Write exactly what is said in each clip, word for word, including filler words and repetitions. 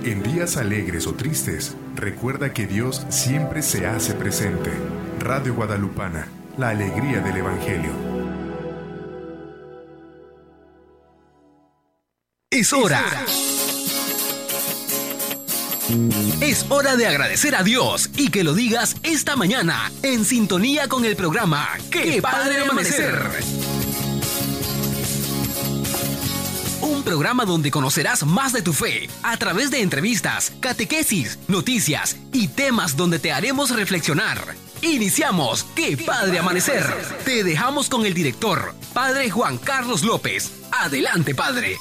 En días alegres o tristes, recuerda que Dios siempre se hace presente. Radio Guadalupana, la alegría del Evangelio. Es hora. Es hora de agradecer a Dios y que lo digas esta mañana en sintonía con el programa ¡Qué Padre Amanecer! Un programa donde conocerás más de tu fe a través de entrevistas, catequesis, noticias y temas donde te haremos reflexionar. Iniciamos ¡Qué Padre Amanecer! Te dejamos con el director, Padre Juan Carlos López. Adelante, Padre.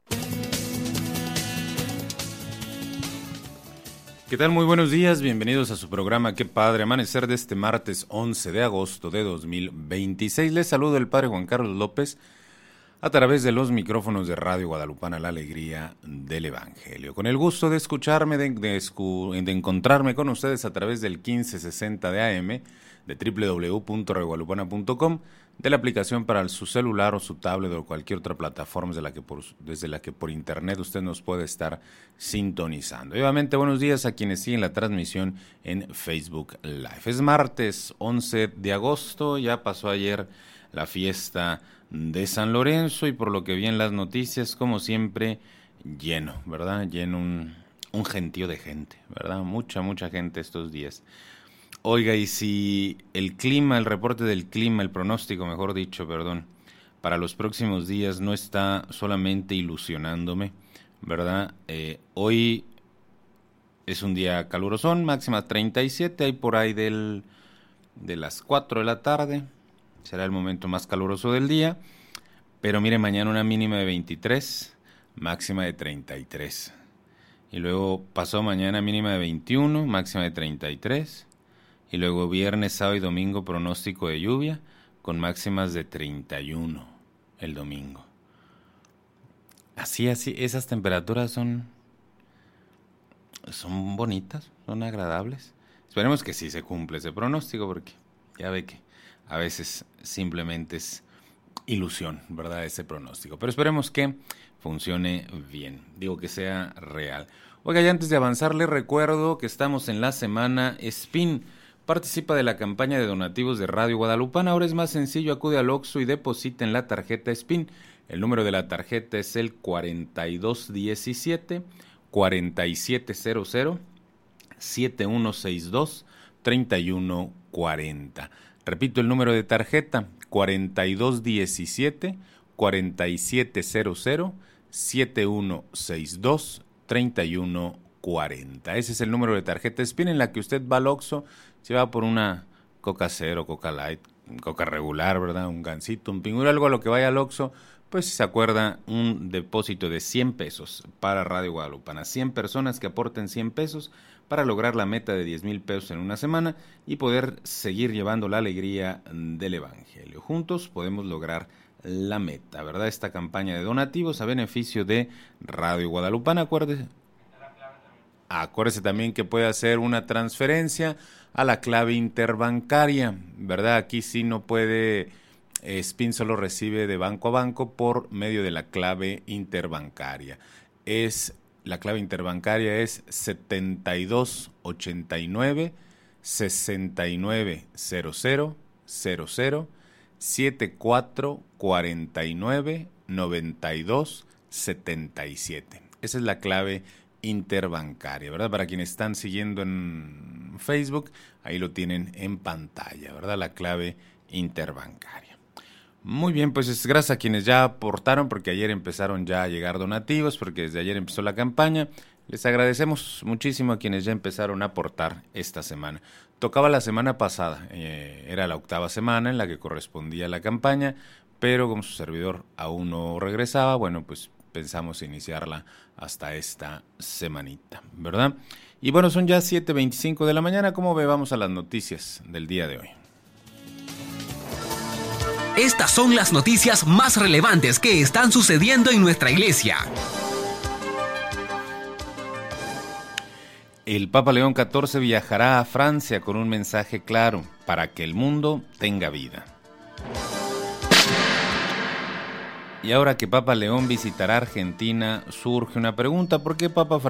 ¿Qué tal? Muy buenos días, bienvenidos a su programa ¡Qué Padre Amanecer! De este martes once de agosto de dos mil veintiséis. Les saludo el Padre Juan Carlos López a través de los micrófonos de Radio Guadalupana, la alegría del Evangelio. Con el gusto de escucharme, de, de, escu, de encontrarme con ustedes a través del quince sesenta de A M, de doble u doble u doble u punto radio guadalupana punto com, de la aplicación para su celular o su tablet o cualquier otra plataforma desde la que por, desde la que por internet usted nos puede estar sintonizando. Y obviamente buenos días a quienes siguen la transmisión en Facebook Live. Es martes once de agosto, ya pasó ayer la fiesta de San Lorenzo y por lo que vi en las noticias, como siempre, lleno, ¿verdad? Lleno un, un gentío de gente, ¿verdad? Mucha, mucha gente estos días. Oiga, y si el clima, el reporte del clima, el pronóstico, mejor dicho, perdón, para los próximos días no está solamente ilusionándome, ¿verdad? Eh, hoy es un día calurosón, máxima treinta y siete, hay por ahí del, de las cuatro de la tarde. Será el momento más caluroso del día, pero mire, mañana una mínima de veintitrés, máxima de treinta y tres. Y luego pasó mañana mínima de veintiuno, máxima de treinta y tres. Y luego viernes, sábado y domingo pronóstico de lluvia con máximas de treinta y uno el domingo. Así, así, esas temperaturas son, son bonitas, son agradables. Esperemos que sí se cumple ese pronóstico porque ya ve que a veces simplemente es ilusión, ¿verdad? Ese pronóstico. Pero esperemos que funcione bien. Digo que sea real. Oiga, y antes de avanzar, les recuerdo que estamos en la semana S P I N. Participa de la campaña de donativos de Radio Guadalupana. Ahora es más sencillo, acude al Oxxo y deposita en la tarjeta S P I N. El número de la tarjeta es el cuarenta y dos diecisiete, cuarenta y siete cero cero, siete uno seis dos, treinta y uno cuarenta. Repito el número de tarjeta, cuarenta y dos diecisiete, cuarenta y siete cero cero, siete uno seis dos, treinta y uno cuarenta. Ese es el número de tarjeta S P I N en la que usted va al Oxxo, se va por una Coca Cero, Coca Light, Coca regular, ¿verdad? Un gansito, un pingüino, algo a lo que vaya al Oxxo, pues si se acuerda, un depósito de cien pesos para Radio Guadalupana. cien personas que aporten cien pesos para lograr la meta de diez mil pesos en una semana y poder seguir llevando la alegría del Evangelio. Juntos podemos lograr la meta, ¿verdad? Esta campaña de donativos a beneficio de Radio Guadalupana. Acuérdese, acuérdese también que puede hacer una transferencia a la clave interbancaria, ¿verdad? Aquí sí no puede, eh, S P I N solo recibe de banco a banco por medio de la clave interbancaria. Es La clave interbancaria es setenta y dos ochenta y nueve, sesenta y nueve cero cero, cero cero, setenta y cuatro cuarenta y nueve, noventa y dos setenta y siete. Esa es la clave interbancaria, ¿verdad? Para quienes están siguiendo en Facebook, ahí lo tienen en pantalla, ¿verdad? La clave interbancaria. Muy bien, pues es gracias a quienes ya aportaron, porque ayer empezaron ya a llegar donativos, porque desde ayer empezó la campaña. Les agradecemos muchísimo a quienes ya empezaron a aportar esta semana. Tocaba la semana pasada, eh, era la octava semana en la que correspondía la campaña, pero como su servidor aún no regresaba, bueno, pues pensamos iniciarla hasta esta semanita, ¿verdad? Y bueno, son ya siete veinticinco de la mañana. ¿Cómo ve? Vamos a las noticias del día de hoy. Estas son las noticias más relevantes que están sucediendo en nuestra iglesia. El Papa León catorce viajará a Francia con un mensaje claro: para que el mundo tenga vida. Y ahora que Papa León visitará Argentina, surge una pregunta: ¿por qué Papa Francisco